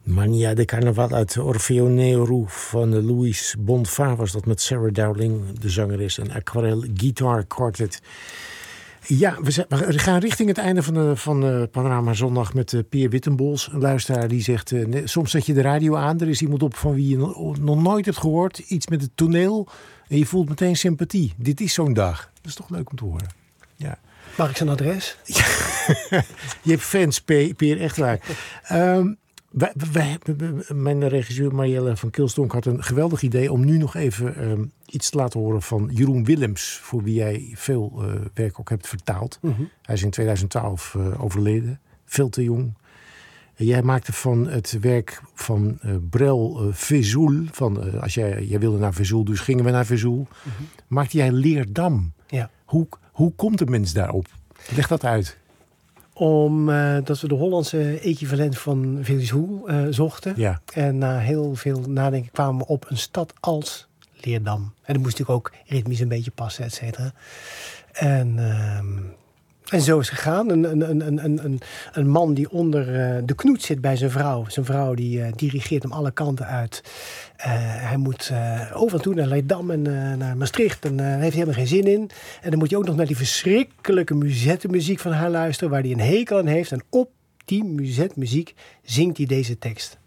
Mania de Carnaval uit Orfeo Nero van Louis Bonfa was dat met Sarah Dowling, de zangeres, en Aquarelle Guitar Quartet. Ja, we gaan richting het einde van Panorama Zondag met Peer Wittenbols. Een luisteraar die zegt, soms zet je de radio aan. Er is iemand op van wie je nog nooit hebt gehoord. Iets met het toneel. En je voelt meteen sympathie. Dit is zo'n dag. Dat is toch leuk om te horen. Ja. Mag ik zijn adres? Ja. Je hebt fans, Peer, echt waar. Mijn regisseur Marielle van Kilstonk had een geweldig idee om nu nog even iets te laten horen van Jeroen Willems, voor wie jij veel werk ook hebt vertaald. Mm-hmm. Hij is in 2012 overleden, veel te jong. Jij maakte van het werk van Brel Vesoul, van als jij wilde naar Vesoul, dus gingen we naar Vesoul. Mm-hmm. Maakte jij Leerdam. Ja. Hoe komt een mens daarop? Leg dat uit. Omdat we de Hollandse equivalent van Vesoul zochten. Ja. En na heel veel nadenken kwamen we op een stad als Leerdam. En dat moest natuurlijk ook ritmisch een beetje passen, et cetera. En zo is het gegaan. Een man die onder de knoet zit bij zijn vrouw. Zijn vrouw die dirigeert hem alle kanten uit. Hij moet over en toe naar Leerdam en naar Maastricht. En daar heeft hij helemaal geen zin in. En dan moet je ook nog naar die verschrikkelijke muzettenmuziek van haar luisteren, waar hij een hekel aan heeft. En op die muzetmuziek zingt hij deze tekst.